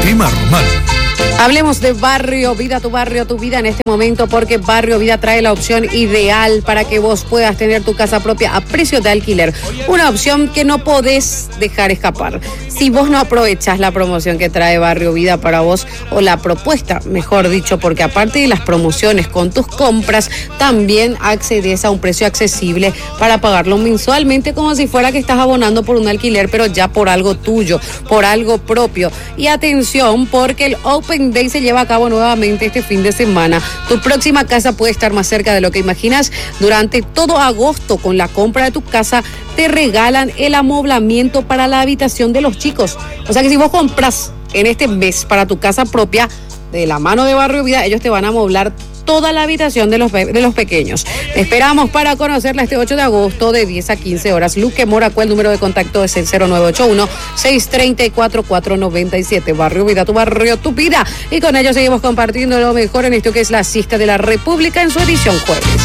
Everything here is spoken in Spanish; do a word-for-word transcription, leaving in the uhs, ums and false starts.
Tema Román. Hablemos de Barrio Vida, tu barrio, tu vida en este momento, porque Barrio Vida trae la opción ideal para que vos puedas tener tu casa propia a precio de alquiler. Una opción que no podés dejar escapar. Si vos no aprovechás la promoción que trae Barrio Vida para vos, o la propuesta, mejor dicho, porque aparte de las promociones con tus compras, también accedes a un precio accesible para pagarlo mensualmente como si fuera que estás abonando por un alquiler, pero ya por algo tuyo, por algo propio. Y atención, porque el Open Day se lleva a cabo nuevamente este fin de semana. Tu próxima casa puede estar más cerca de lo que imaginas. Durante todo agosto, con la compra de tu casa, te regalan el amoblamiento para la habitación de los chicos. O sea que si vos compras en este mes para tu casa propia, de la mano de Barrio Vida, ellos te van a amoblar toda la habitación de los, de los pequeños. Te esperamos para conocerla este ocho de agosto de diez a quince horas. Luque Moraco, el número de contacto es el cero nueve ocho uno, seis tres cuatro, cuatro nueve siete. Barrio Vida, tu barrio, tu vida. Y con ello seguimos compartiendo lo mejor en esto que es la siesta de la República en su edición jueves.